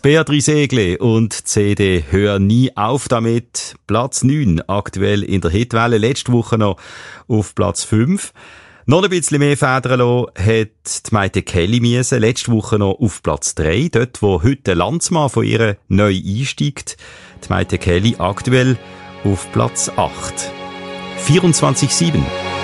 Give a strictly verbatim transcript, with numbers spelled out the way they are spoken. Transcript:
Beatrice Egli und C D «Hör nie auf damit». Platz neun, aktuell in der Hitwelle. Letzte Woche noch auf Platz fünf. Noch ein bisschen mehr Federn lassen hat die Maite Kelly müssen. Letzte Woche noch auf Platz drei. Dort, wo heute der Landsmann von ihr neu einsteigt. Die Maite Kelly aktuell auf Platz acht. vierundzwanzig sieben.